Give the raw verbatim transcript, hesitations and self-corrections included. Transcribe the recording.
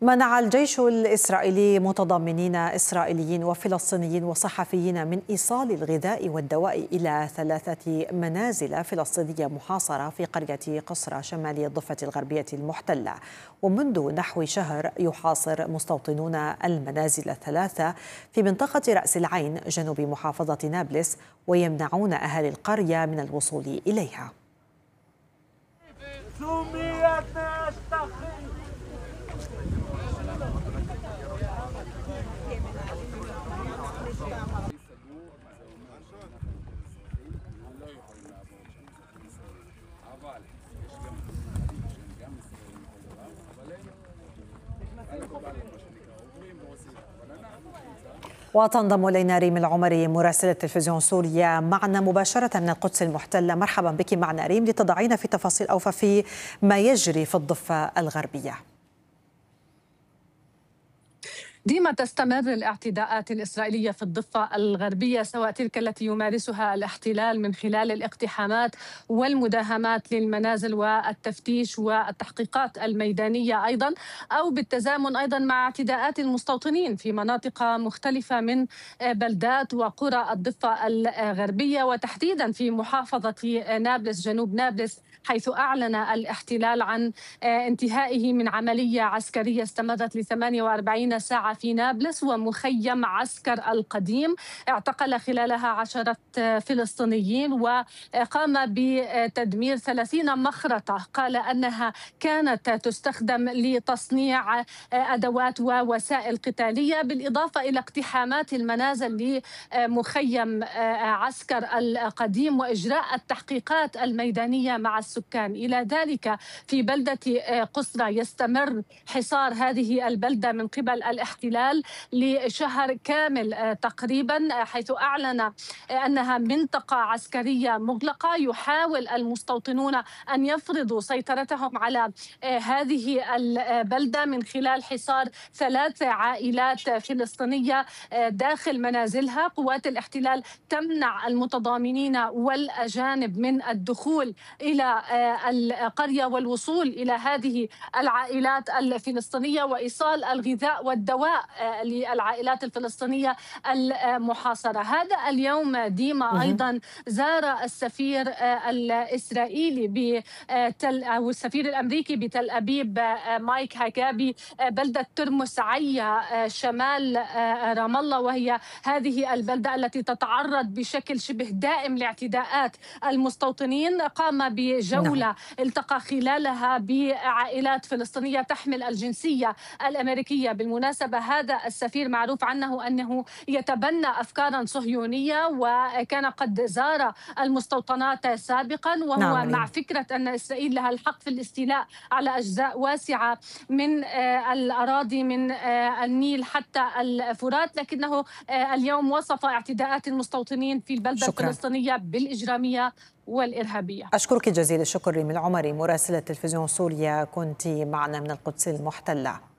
منع الجيش الإسرائيلي متضامنين إسرائيليين وفلسطينيين وصحفيين من إيصال الغذاء والدواء إلى ثلاثة منازل فلسطينية محاصرة في قرية قصرى شمال الضفة الغربية المحتلة. ومنذ نحو شهر يحاصر مستوطنون المنازل الثلاثة في منطقة رأس العين جنوب محافظة نابلس، ويمنعون أهالي القرية من الوصول إليها. وتنضم إلينا ريم العمري مراسلة تلفزيون سوريا معنا مباشرة من القدس المحتلة. مرحبا بك معنا ريم، لتضعينا في تفاصيل أوفى في ما يجري في الضفة الغربية. ديما تستمر الاعتداءات الإسرائيلية في الضفة الغربية، سواء تلك التي يمارسها الاحتلال من خلال الاقتحامات والمداهمات للمنازل والتفتيش والتحقيقات الميدانية أيضا، أو بالتزامن أيضا مع اعتداءات المستوطنين في مناطق مختلفة من بلدات وقرى الضفة الغربية، وتحديدا في محافظة نابلس جنوب نابلس، حيث أعلن الاحتلال عن انتهائه من عملية عسكرية استمرت ل ثمانية وأربعين ساعة في نابلس ومخيم عسكر القديم، اعتقل خلالها عشرة فلسطينيين وقام بتدمير ثلاثين مخرطة قال أنها كانت تستخدم لتصنيع أدوات ووسائل قتالية، بالإضافة إلى اقتحامات المنازل لمخيم عسكر القديم وإجراء التحقيقات الميدانية مع السكان. إلى ذلك في بلدة قصرى يستمر حصار هذه البلدة من قبل الاحتلال لشهر كامل تقريبا، حيث أعلن أنها منطقة عسكرية مغلقة. يحاول المستوطنون أن يفرضوا سيطرتهم على هذه البلدة من خلال حصار ثلاث عائلات فلسطينية داخل منازلها. قوات الاحتلال تمنع المتضامنين والأجانب من الدخول إلى القرية والوصول إلى هذه العائلات الفلسطينية وإيصال الغذاء والدواء للعائلات الفلسطينية المحاصرة. هذا اليوم ديما أيضا زار السفير الإسرائيلي بتل أو السفير الأمريكي بتل أبيب مايك هاجابي بلدة ترمس عيا شمال رام الله، وهي هذه البلدة التي تتعرض بشكل شبه دائم لاعتداءات المستوطنين. قام بجولة التقى خلالها بعائلات فلسطينية تحمل الجنسية الأمريكية. بالمناسبة هذا السفير معروف عنه أنه يتبنى أفكارا صهيونية، وكان قد زار المستوطنات سابقا، وهو نعم. مع فكرة أن إسرائيل لها الحق في الاستيلاء على أجزاء واسعة من الأراضي من النيل حتى الفرات، لكنه اليوم وصف اعتداءات المستوطنين في البلدة شكرا. الفلسطينية بالإجرامية والإرهابية. أشكرك جزيل الشكر ريم العمري مراسلة تلفزيون سوريا، كنت معنا من القدس المحتلة.